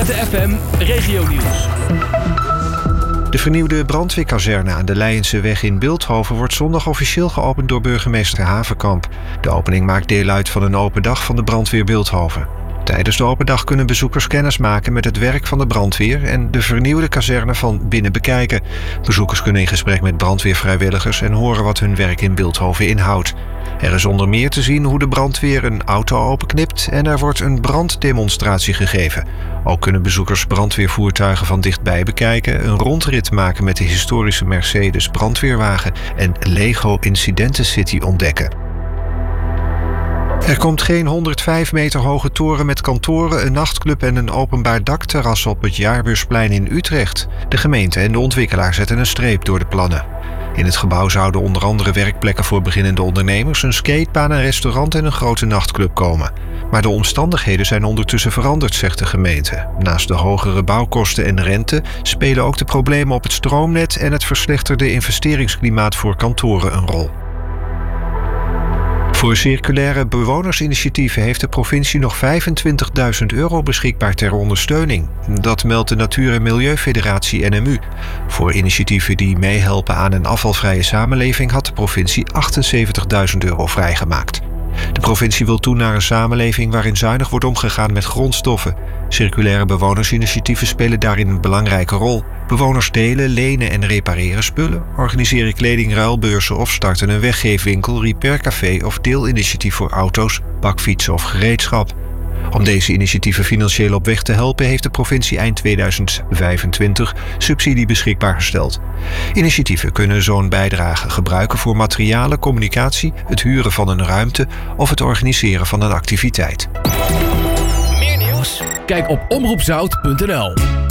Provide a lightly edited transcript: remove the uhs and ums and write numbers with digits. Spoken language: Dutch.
Wiegen FM Regionieuws. De vernieuwde brandweerkazerne aan de Leijenseweg in Bilthoven wordt zondag officieel geopend door burgemeester Havenkamp. De opening maakt deel uit van een open dag van de brandweer Bilthoven. Tijdens de open dag kunnen bezoekers kennis maken met het werk van de brandweer en de vernieuwde kazerne van binnen bekijken. Bezoekers kunnen in gesprek met brandweervrijwilligers en horen wat hun werk in Bilthoven inhoudt. Er is onder meer te zien hoe de brandweer een auto openknipt en er wordt een branddemonstratie gegeven. Ook kunnen bezoekers brandweervoertuigen van dichtbij bekijken, een rondrit maken met de historische Mercedes brandweerwagen en Lego Incidenten City ontdekken. Er komt geen 105 meter hoge toren met kantoren, een nachtclub en een openbaar dakterras op het Jaarbeursplein in Utrecht. De gemeente en de ontwikkelaar zetten een streep door de plannen. In het gebouw zouden onder andere werkplekken voor beginnende ondernemers, een skatebaan, een restaurant en een grote nachtclub komen. Maar de omstandigheden zijn ondertussen veranderd, zegt de gemeente. Naast de hogere bouwkosten en rente spelen ook de problemen op het stroomnet en het verslechterde investeringsklimaat voor kantoren een rol. Voor circulaire bewonersinitiatieven heeft de provincie nog €25.000 beschikbaar ter ondersteuning. Dat meldt de Natuur- en Milieufederatie NMU. Voor initiatieven die meehelpen aan een afvalvrije samenleving had de provincie €78.000 vrijgemaakt. De provincie wil toe naar een samenleving waarin zuinig wordt omgegaan met grondstoffen. Circulaire bewonersinitiatieven spelen daarin een belangrijke rol. Bewoners delen, lenen en repareren spullen, organiseren kledingruilbeurzen of starten een weggeefwinkel, repaircafé of deelinitiatief voor auto's, bakfietsen of gereedschap. Om deze initiatieven financieel op weg te helpen heeft de provincie eind 2025 subsidie beschikbaar gesteld. Initiatieven kunnen zo'n bijdrage gebruiken voor materialen, communicatie, het huren van een ruimte of het organiseren van een activiteit. Meer nieuws? Kijk op omroepzout.nl.